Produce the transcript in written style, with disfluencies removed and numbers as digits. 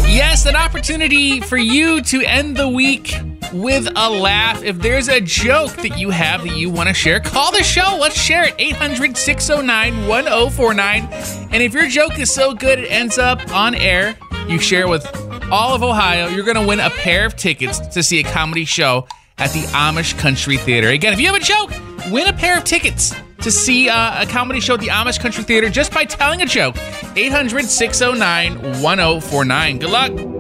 Yes, an opportunity for you to end the week with a laugh. If there's a joke that you have that you want to share, call the show. Let's share it. 800-609-1049. And if your joke is so good it ends up on air, you share it with all of Ohio, you're going to win a pair of tickets to see a comedy show at the Amish Country Theater. Again, if you have a joke, win a pair of tickets to see a comedy show at the Amish Country Theater just by telling a joke. 800-609-1049. Good luck.